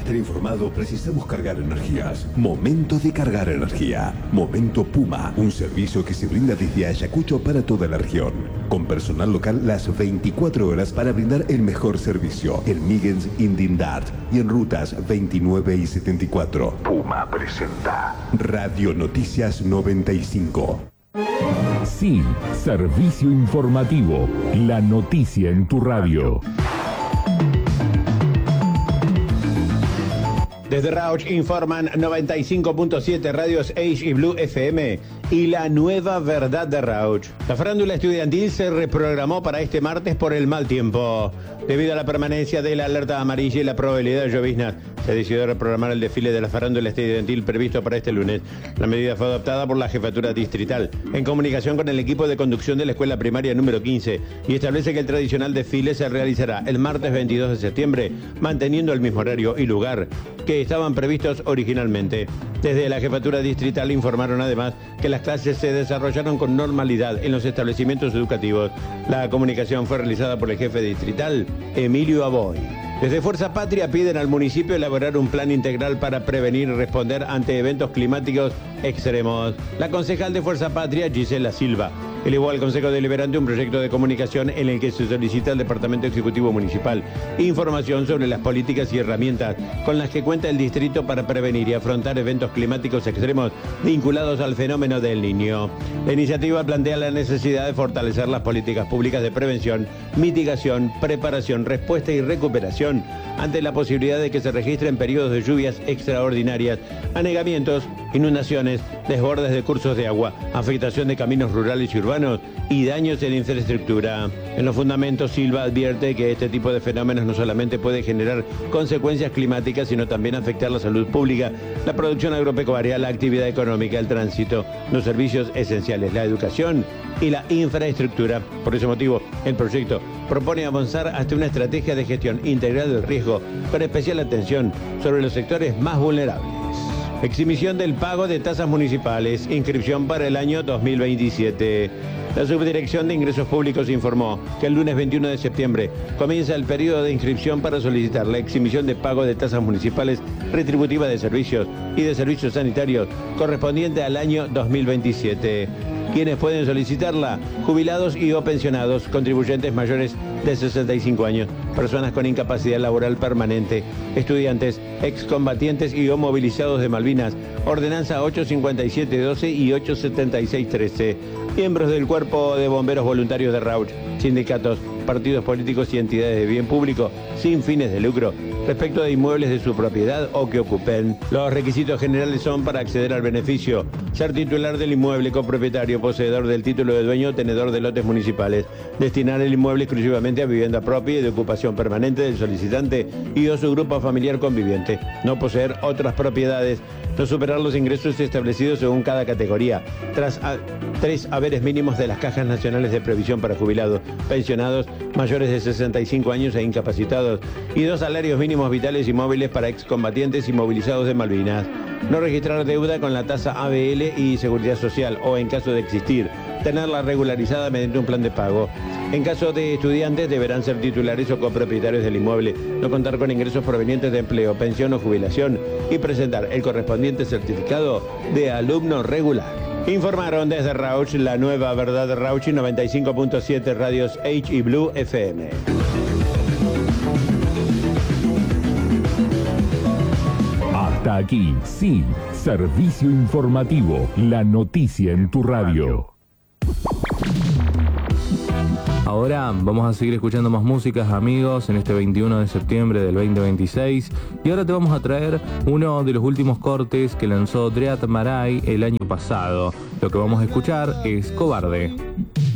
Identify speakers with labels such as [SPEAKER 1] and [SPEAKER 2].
[SPEAKER 1] estar informado, precisamos cargar energías. Momento de cargar energía. Momento Puma, un servicio que se brinda desde Ayacucho para toda la región. Con personal local las 24 horas para brindar el mejor servicio. En Migens, Indindart y en rutas 29 y 74. Puma presenta Radio Noticias 95.
[SPEAKER 2] Sí, servicio informativo. La noticia en tu radio.
[SPEAKER 3] Desde Rauch informan 95.7 radios Age y Blue FM y la nueva verdad de Rauch. La farándula estudiantil se reprogramó para este martes por el mal tiempo. Debido a la permanencia de la alerta amarilla y la probabilidad de lloviznas, se decidió reprogramar el desfile de la farándula estudiantil previsto para este lunes. La medida fue adoptada por la jefatura distrital en comunicación con el equipo de conducción de la escuela primaria número 15 y establece que el tradicional desfile se realizará el martes 22 de septiembre, manteniendo el mismo horario y lugar que estaban previstos originalmente. Desde la jefatura distrital informaron además que las clases se desarrollaron con normalidad en los establecimientos educativos. La comunicación fue realizada por el jefe distrital, Emilio Aboy. Desde Fuerza Patria piden al municipio elaborar un plan integral para prevenir y responder ante eventos climáticos extremos. La concejal de Fuerza Patria, Gisela Silva, elevó al Consejo Deliberante un proyecto de comunicación en el que se solicita al Departamento Ejecutivo Municipal información sobre las políticas y herramientas con las que cuenta el distrito para prevenir y afrontar eventos climáticos extremos vinculados al fenómeno del Niño. La iniciativa plantea la necesidad de fortalecer las políticas públicas de prevención, mitigación, preparación, respuesta y recuperación ante la posibilidad de que se registren periodos de lluvias extraordinarias, anegamientos, inundaciones, desbordes de cursos de agua, afectación de caminos rurales y urbanos y daños en infraestructura. En los fundamentos, Silva advierte que este tipo de fenómenos no solamente puede generar consecuencias climáticas, sino también afectar la salud pública, la producción agropecuaria, la actividad económica, el tránsito, los servicios esenciales, la educación y la infraestructura. Por ese motivo, el proyecto propone avanzar hasta una estrategia de gestión integral del riesgo, con especial atención sobre los sectores más vulnerables. Exhibición del pago de tasas municipales, inscripción para el año 2027. La Subdirección de Ingresos Públicos informó que el lunes 21 de septiembre comienza el periodo de inscripción para solicitar la exhibición de pago de tasas municipales retributivas de servicios y de servicios sanitarios correspondiente al año 2027. ¿Quiénes pueden solicitarla? Jubilados y o pensionados, contribuyentes mayores de 65 años, personas con incapacidad laboral permanente, estudiantes, excombatientes y o movilizados de Malvinas, ordenanza 857-12 y 876-13, miembros del Cuerpo de Bomberos Voluntarios de Rauch, sindicatos, partidos políticos y entidades de bien público sin fines de lucro, respecto de inmuebles de su propiedad o que ocupen. Los requisitos generales son para acceder al beneficio: ser titular del inmueble, copropietario, poseedor del título de dueño, tenedor de lotes municipales, destinar el inmueble exclusivamente a vivienda propia y de ocupación permanente del solicitante y o su grupo familiar conviviente, no poseer otras propiedades, no superar los ingresos establecidos según cada categoría, tras 3 haberes mínimos de las cajas nacionales de previsión para jubilados, pensionados, mayores de 65 años e incapacitados, y 2 salarios mínimos vitales y móviles para excombatientes y movilizados de Malvinas. No registrar deuda con la tasa ABL y Seguridad Social o, en caso de existir, tenerla regularizada mediante un plan de pago. En caso de estudiantes, deberán ser titulares o copropietarios del inmueble, no contar con ingresos provenientes de empleo, pensión o jubilación y presentar el correspondiente certificado de alumno regular. Informaron desde Rauch, la nueva verdad de Rauch, y 95.7 radios H y Blue FM.
[SPEAKER 2] Hasta aquí, sí, servicio informativo, la noticia en tu radio.
[SPEAKER 4] Ahora vamos a seguir escuchando más músicas, amigos, en este 21 de septiembre del 2026. Y ahora te vamos a traer uno de los últimos cortes que lanzó Dread Marai el año pasado. Lo que vamos a escuchar es Cobarde.